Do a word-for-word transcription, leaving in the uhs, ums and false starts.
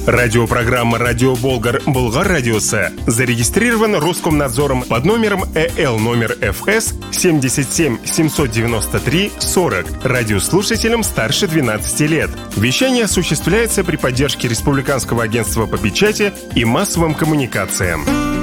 Радиопрограмма «Радио Болгар» Болгар радиосы зарегистрирован Роскомнадзором под номером Э Л номер Ф С семьдесят семь семьсот девяносто три сорок радиослушателям старше двенадцати лет. Вещание осуществляется при поддержке Республиканского агентства по печати и массовым коммуникациям.